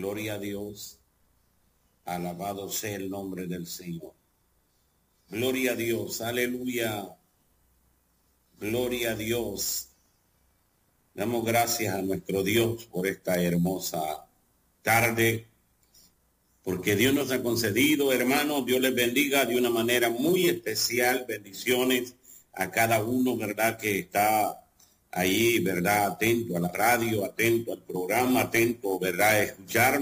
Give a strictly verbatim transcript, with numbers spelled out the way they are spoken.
Gloria a Dios. Alabado sea el nombre del Señor. Gloria a Dios. Aleluya. Gloria a Dios. Damos gracias a nuestro Dios por esta hermosa tarde, porque Dios nos ha concedido, hermanos, Dios les bendiga de una manera muy especial. Bendiciones a cada uno, ¿verdad?, que está ahí, ¿verdad?, atento a la radio, atento al programa, atento, ¿verdad?, a escucharnos.